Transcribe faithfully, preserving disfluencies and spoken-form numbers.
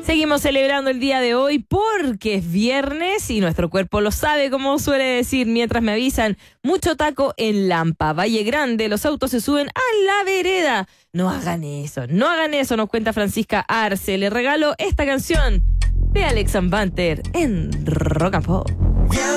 Seguimos celebrando el día de hoy porque es viernes y nuestro cuerpo lo sabe, como suele decir, mientras me avisan, mucho taco en Lampa, Valle Grande, los autos se suben a la vereda. No hagan eso, no hagan eso, nos cuenta Francisca Arce. Le regalo esta canción de Alex and Banter en Rock and Pop.